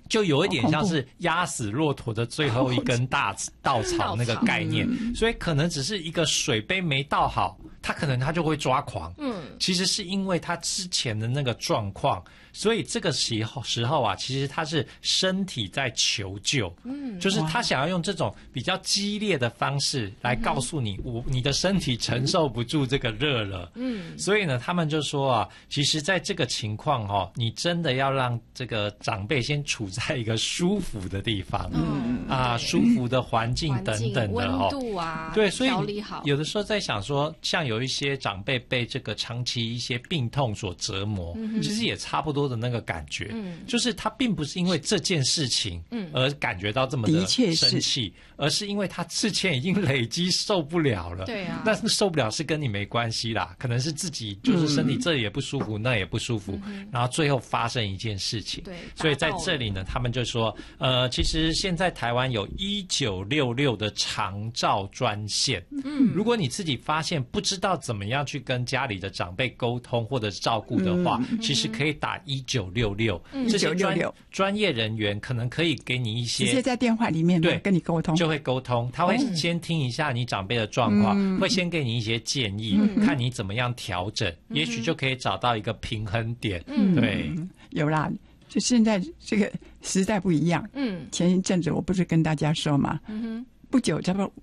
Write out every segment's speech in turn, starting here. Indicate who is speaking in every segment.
Speaker 1: 就有一点像是压死骆驼的最后一根稻草那个概念，所以可能只是一个水杯没倒好，他就会抓狂。其实是因为他之前的那个状况，所以这个时候啊，其实他是身体在求救。就是他想要用这种比较激烈的方式来告诉你，你的身体承受不住这个热了。所以呢，他们就说啊，其实在这个情况你真的要让这个长辈先处在一个舒服的地方，舒服的环境等等的
Speaker 2: 温度啊，
Speaker 1: 对，所以
Speaker 2: 调理好。
Speaker 1: 有的时候在想说，像有一些长辈被这个长期一些病痛所折磨，其实也差不多的那个感觉，就是他并不是因为这件事情而感觉到这么的生气，而是因为他之前已经累积受不了了。
Speaker 2: 对啊，
Speaker 1: 但是受不了是跟你没关系啦，可能是自己就是身体这也不舒服，那也不舒服，然后最后发生一件事情。
Speaker 2: 对，
Speaker 1: 所以在这里呢，他们就说，其实现在台湾有1966的长照专线。如果你自己发现不知道怎么样去跟家里的长辈沟通或者照顾的话，其实可以打1966，这些专业人员可能可以给你一些
Speaker 3: 直接在电话里面对跟你沟通，
Speaker 1: 就会沟通，他会先听一下你长辈的状况，会先给你一些建议，看你怎么样调整，也许就可以找到一个平衡点。对，
Speaker 3: 有啦。就现在这个时代不一样。前一阵子我不是跟大家说嘛，不久差不多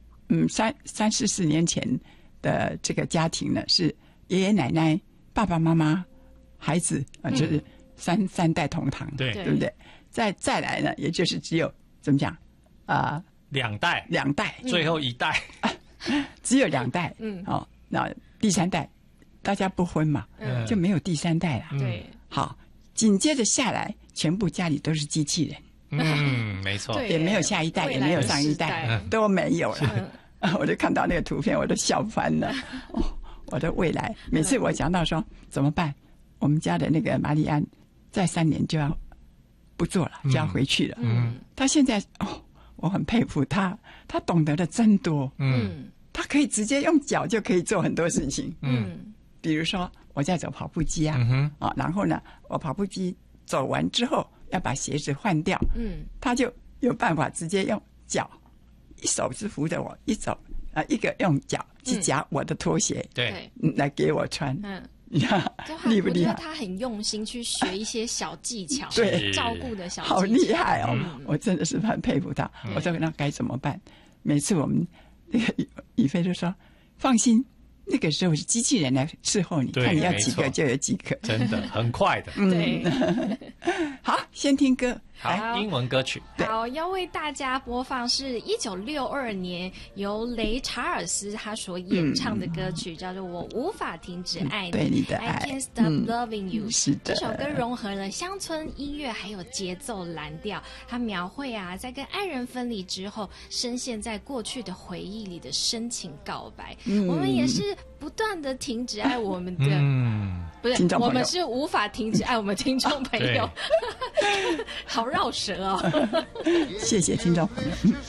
Speaker 3: 3-4年前的这个家庭呢，是爷爷奶奶、爸爸妈妈、孩子就是三代同堂，对不对？再来呢，也就是只有怎么讲
Speaker 1: 两代，最后一代
Speaker 3: 只有2代。那第3代大家不婚嘛，就没有第3代了。
Speaker 2: 对，
Speaker 3: 好。紧接着下来，全部家里都是机器
Speaker 1: 人。没错，
Speaker 3: 也没有下一代，也没有上一代，都没有了。我就看到那个图片，我都笑翻了。我的未来，每次我讲到说怎么办，我们家的那个玛丽安，再3年就要不做了，就要回去了。他现在我很佩服他，他懂得的真多。他可以直接用脚就可以做很多事情。比如说我在走跑步机啊，然后呢，我跑步机走完之后要把鞋子换掉，他就有办法直接用脚，一手是扶着我，一个用脚去夹我的拖鞋，
Speaker 1: 对，
Speaker 3: 来给我穿。你看厉不厉害？
Speaker 2: 我觉得他很用心去学一些小技巧，
Speaker 3: 对，
Speaker 2: 照顾的小技巧，
Speaker 3: 好厉害哦！我真的是很佩服他。我说那该怎么办？每次我们那个宇飞就说放心。那个时候是机器人来伺候你，看你要几个就有几个，
Speaker 1: 真的很快的。
Speaker 2: 对，
Speaker 3: 好，先听歌，
Speaker 1: 好，英文歌曲。
Speaker 2: 好，要为大家播放是1962年由雷查尔斯他所演唱的歌曲，叫做《我无法停止爱你》，
Speaker 3: 对你的爱
Speaker 2: I Can't Stop Loving You。
Speaker 3: 是的，
Speaker 2: 这首歌融合了乡村音乐还有节奏蓝调，它描绘在跟爱人分离之后，深陷在过去的回忆里的深情告白。我们也是不断的停止爱我们的，不是，我们是无法停止爱我们听众朋友。好绕舌哦。
Speaker 3: 谢谢听众朋友。